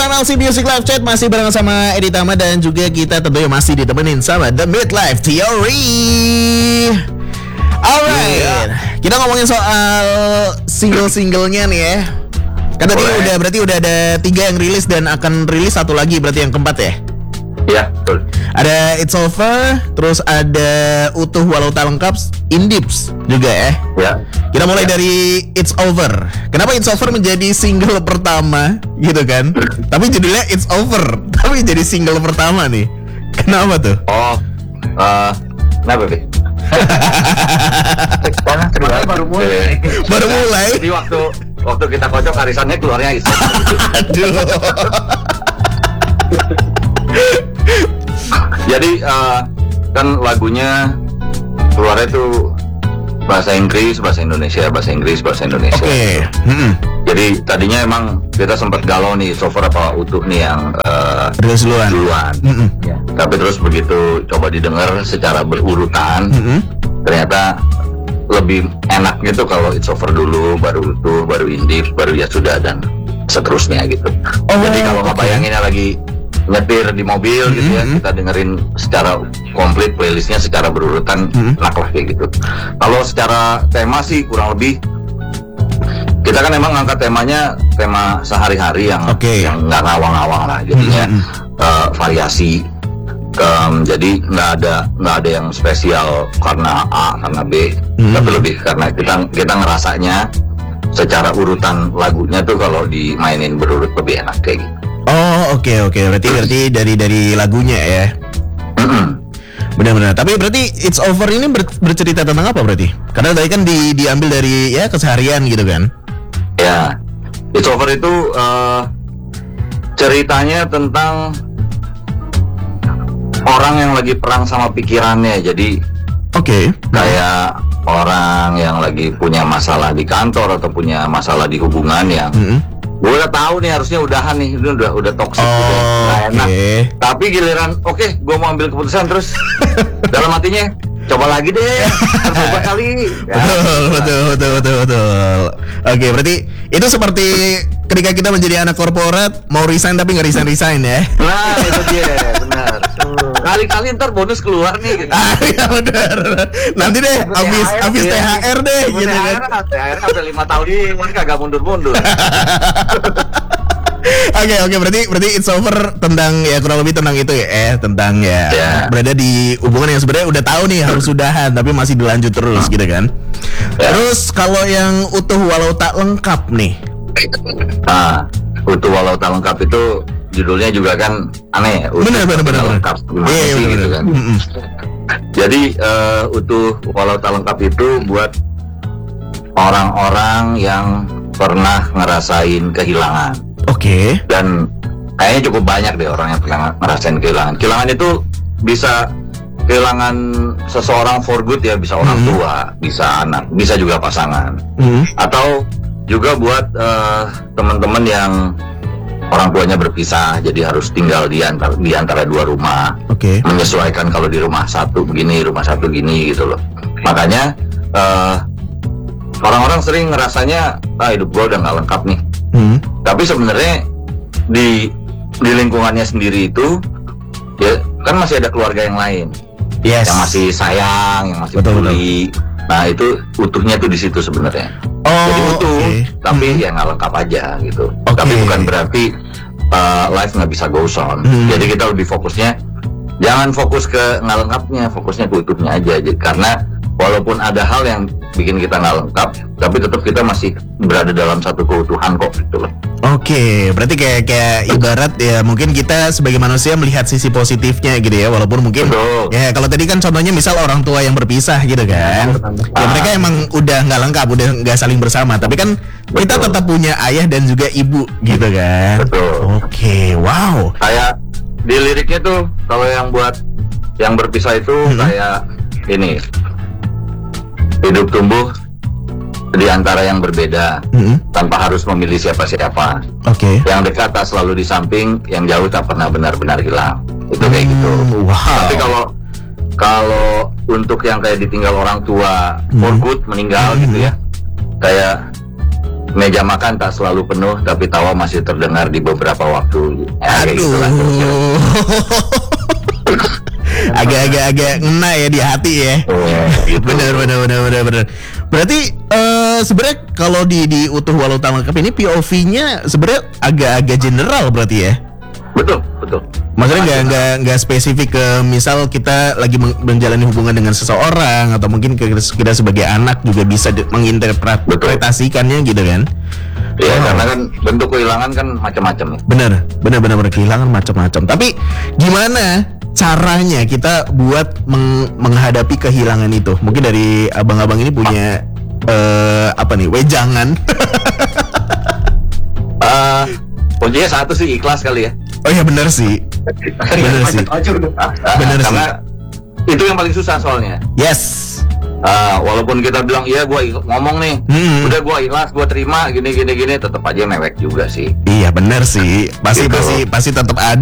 Channel C Music Live Chat masih bareng sama Edi Tama dan juga kita tentunya masih ditemenin sama The Midlife Theory. Alright, kita ngomongin soal single-singlenya nih ya. Kan tadi udah ada 3 yang rilis dan akan rilis satu lagi berarti yang keempat ya? Iya, betul. Ada It's Over, terus ada Utuh Walau Tak Lengkap, Indips juga ya. Ya. Kita mulai dari It's Over. Kenapa It's Over menjadi single pertama gitu kan? Tapi judulnya It's Over, tapi jadi single pertama nih. Kenapa tuh? Kenapa Be? Baru mulai. Baru mulai. Jadi waktu kita kocok arisannya keluarnya It's Over. Aduh. Jadi kan lagunya keluarnya tuh bahasa Inggris, bahasa Indonesia, bahasa Inggris, bahasa Indonesia. Oke. Jadi tadinya emang kita sempat galau nih, It's Over apa Utuh nih yang Rilis duluan. Ya. Tapi terus begitu coba didengar secara berurutan, ternyata lebih enak gitu kalau It's Over dulu, baru Utuh, baru Indif, baru Ya Sudah dan seterusnya gitu. Jadi kalau ngebayanginnya lagi nyetir di mobil gitu ya, kita dengerin secara komplit playlistnya secara berurutan, enak lah kayak gitu. Kalau secara tema sih kurang lebih kita kan emang ngangkat temanya tema sehari-hari yang nggak ngawang-ngawang lah, jadinya variasi. Jadi nggak ada yang spesial karena A karena B, tapi lebih karena kita ngerasanya secara urutan lagunya tuh kalau dimainin berurut lebih enak kayak gitu. Oh oke. Berarti dari lagunya ya. Benar-benar. Tapi berarti It's Over ini bercerita tentang apa berarti? Karena tadi kan diambil dari ya keseharian gitu kan? Ya, It's Over itu ceritanya tentang orang yang lagi perang sama pikirannya. Jadi kayak orang yang lagi punya masalah di kantor atau punya masalah di hubungan yang gue udah tahu nih harusnya udahan nih, ini udah toksik gitu, nggak enak. Tapi giliran gue mau ambil keputusan terus dalam hatinya coba lagi deh, harus coba kali. Ya, betul. Oke, berarti itu seperti ketika kita menjadi anak korporat mau resign tapi nggak resign ya. Nah itu dia, benar. Kali-kali ntar bonus keluar nih. Gitu. Iya benar. Nanti deh habis THR deh gitu kan. THR sampai 5 tahun ini kagak mundur-mundur. Oke, berarti It's Over tentang ya kurang lebih tentang itu ya, tentang berada di hubungan yang sebenarnya udah tahu nih harus sudahan tapi masih dilanjut terus gitu kan. Terus kalau yang Utuh Walau Tak Lengkap nih. Utuh Walau Tak Lengkap itu judulnya juga kan aneh ya. Benar. Lengkap gitu kan. Jadi Utuh Walau Tak Lengkap itu buat orang-orang yang pernah ngerasain kehilangan. Oke. Dan kayaknya cukup banyak deh orang yang pernah ngerasain kehilangan. Kehilangan itu bisa kehilangan seseorang for good ya, bisa orang tua, bisa anak, bisa juga pasangan. Atau juga buat teman-teman yang orang tuanya berpisah, jadi harus tinggal di antara 2 rumah. Menyesuaikan kalau di rumah satu begini, rumah satu gini gitu loh. Makanya orang-orang sering ngerasanya hidup gue udah nggak lengkap nih. Tapi sebenarnya di lingkungannya sendiri itu ya kan masih ada keluarga yang lain, yang masih sayang, yang masih peduli. Nah itu utuhnya tuh di situ sebenarnya. Jadi utuh, tapi ya nggak lengkap aja gitu. Tapi bukan berarti life nggak bisa goes on. Jadi kita lebih fokusnya jangan fokus ke nggak lengkapnya, fokusnya ke utuhnya aja. Karena walaupun ada hal yang bikin kita nggak lengkap, tapi tetap kita masih berada dalam satu keutuhan kok gitu loh. Berarti kayak ibarat ya mungkin kita sebagai manusia melihat sisi positifnya gitu ya, walaupun mungkin ya kalau tadi kan contohnya misal orang tua yang berpisah gitu kan, ya mereka emang udah nggak lengkap, udah nggak saling bersama, tapi kan kita tetap punya ayah dan juga ibu gitu kan. Wow. Kayak di liriknya tuh kalau yang buat yang berpisah itu kayak ini, hidup tumbuh di antara yang berbeda, tanpa harus memilih siapa-siapa. Yang dekat tak selalu di samping, yang jauh tak pernah benar-benar hilang. Itu kayak gitu. Tapi kalau untuk yang kayak ditinggal orang tua for good, meninggal gitu ya, kayak meja makan tak selalu penuh, tapi tawa masih terdengar di beberapa waktu. Ya, kayak Aduh. gitulah. Agak ngena ya di hati ya. Gitu. Bener. Berarti sebenarnya kalau di utuh walau tak lengkap ini POV-nya sebenarnya agak-agak general berarti ya. Betul. Maksudnya nggak spesifik ke misal kita lagi menjalani hubungan dengan seseorang atau mungkin kita sebagai anak juga bisa menginterpretasikannya gitu kan? Iya, karena kan bentuk kehilangan kan macam-macam ya. Bener kehilangan macam-macam. Tapi gimana caranya kita buat menghadapi kehilangan itu? Mungkin dari abang-abang ini punya apa nih, wejangan? Kuncinya satu sih, ikhlas kali ya. Oh ya benar sih. Benar sih. Karena itu yang paling susah soalnya. Yes. Walaupun kita bilang iya gue ngomong nih, udah gue ikhlas, gue terima gini, tetap aja mewek juga sih. Iya benar sih. Pasti tetap ada